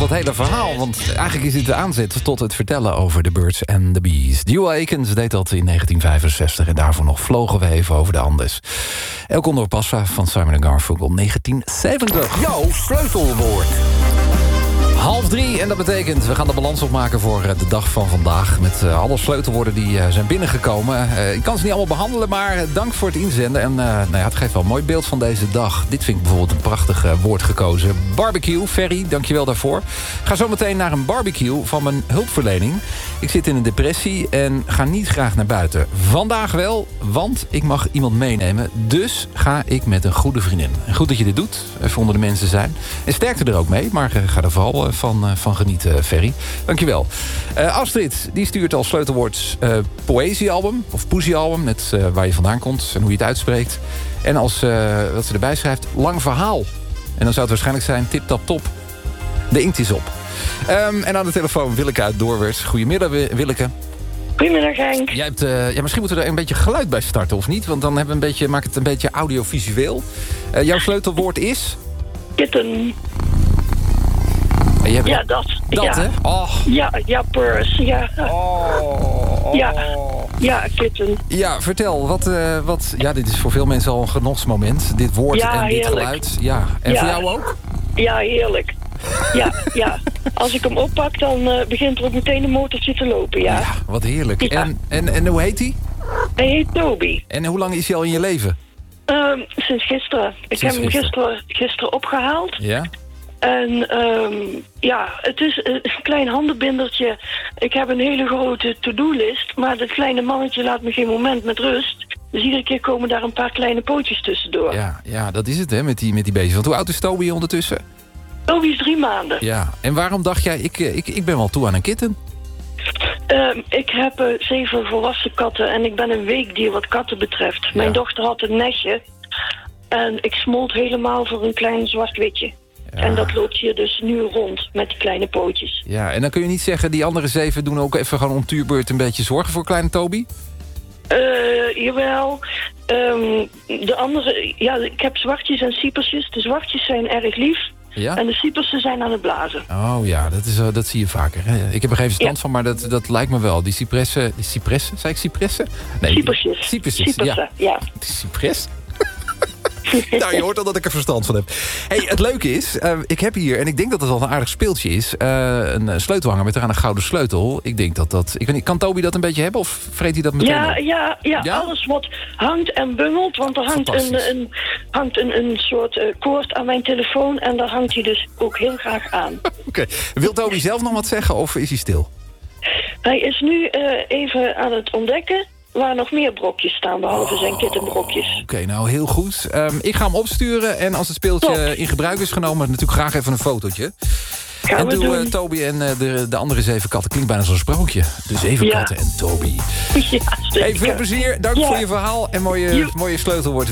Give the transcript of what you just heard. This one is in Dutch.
dat hele verhaal. Want eigenlijk is dit de aanzet tot het vertellen over de Birds and the Bees. Duo Akins deed dat in 1965 en daarvoor nog vlogen we even over de Andes. El Condor Pasa van Simon & Garfunkel 1970. Jouw sleutelwoord. 2:30 en dat betekent, we gaan de balans opmaken voor de dag van vandaag. Met alle sleutelwoorden die zijn binnengekomen. Ik kan ze niet allemaal behandelen, maar dank voor het inzenden. En het geeft wel een mooi beeld van deze dag. Dit vind ik bijvoorbeeld een prachtig woord gekozen. Barbecue, Ferry, dankjewel daarvoor. Ga zo meteen naar een barbecue van mijn hulpverlening. Ik zit in een depressie en ga niet graag naar buiten. Vandaag wel, want ik mag iemand meenemen. Dus ga ik met een goede vriendin. En goed dat je dit doet, even onder de mensen zijn. En sterkte er ook mee, maar ga er vooral van genieten, Ferry. Dankjewel. Astrid, die stuurt als sleutelwoord poëziealbum of poesiealbum, net waar je vandaan komt en hoe je het uitspreekt. En als wat ze erbij schrijft, lang verhaal. En dan zou het waarschijnlijk zijn tip tap top. De inkt is op. En aan de telefoon Willeke uit Doorwerth. Goedemiddag, Willeke. Goedemiddag, Henk. Jij hebt, misschien moeten we er een beetje geluid bij starten, of niet? Want dan hebben we maak het een beetje audiovisueel. Jouw sleutelwoord is? Kitten. Ja, dat ja. Hè? Oh. Ja, purse, ja. Oh. Ja, kitten. Ja, vertel, wat... Ja, dit is voor veel mensen al een genotsmoment. Dit woord en dit heerlijk. Geluid. Ja, en voor jou ook? Ja, heerlijk. Ja. Als ik hem oppak, dan begint er ook meteen een motortje te lopen, ja. Ja, wat heerlijk. Ja. En hoe heet hij? Hij heet Toby. En hoe lang is hij al in je leven? Sinds gisteren. Ik heb hem gisteren opgehaald. Ja? En het is een klein handenbindertje. Ik heb een hele grote to-do-list, maar dat kleine mannetje laat me geen moment met rust. Dus iedere keer komen daar een paar kleine pootjes tussendoor. Ja, dat is het, hè, met die beestjes. Want hoe oud is Toby ondertussen? Toby is 3 maanden. Ja, en waarom dacht jij, ik ben wel toe aan een kitten? Ik heb 7 volwassen katten en ik ben een weekdier wat katten betreft. Ja. Mijn dochter had een nestje en ik smolt helemaal voor een klein zwart-witje. Ja. En dat loopt hier dus nu rond met die kleine pootjes. Ja, en dan kun je niet zeggen, die andere 7 doen ook even gewoon om tuurbeurt een beetje zorgen voor kleine Toby? Jawel. De andere, ik heb zwartjes en siepersjes. De zwartjes zijn erg lief. Ja? En de siepersen zijn aan het blazen. Oh ja, dat zie je vaker. Hè? Ik heb er geen verstand van, maar dat lijkt me wel. Die cipressen... Zei ik cipressen? Nee, Cypersjes. Ja. Cypres? Nou, je hoort al dat ik er verstand van heb. Hey, het leuke is, ik heb hier, en ik denk dat het wel een aardig speeltje is, een sleutelhanger met eraan een gouden sleutel. Ik denk dat... Ik weet niet, kan Toby dat een beetje hebben of vreet hij dat meteen? Ja, alles wat hangt en bungelt, want er hangt een soort koord aan mijn telefoon en daar hangt hij dus ook heel graag aan. Oké. Wil Toby zelf nog wat zeggen of is hij stil? Hij is nu even aan het ontdekken waar nog meer brokjes staan, behalve zijn kittenbrokjes. Oké, nou heel goed. Ik ga hem opsturen en als het speeltje in gebruik is genomen, natuurlijk graag even een fotootje. Gaan we doen. Toby en de andere 7 katten. Klinkt bijna zo'n sprookje. De 7 katten en Toby. Ja, hey, veel plezier. Dank voor je verhaal en mooie sleutelwoord.